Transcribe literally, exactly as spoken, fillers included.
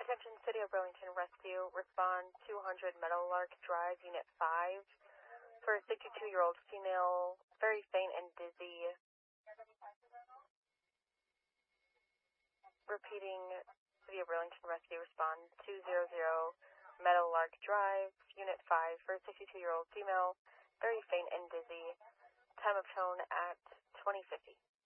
Attention City of Burlington Rescue, respond two hundred Meadowlark Drive, Unit five, for a sixty-two-year-old female, very faint and dizzy. Repeating, City of Burlington Rescue, respond two hundred Meadowlark Drive, Unit five, for a sixty-two-year-old female, very faint and dizzy. Time of tone at twenty fifty.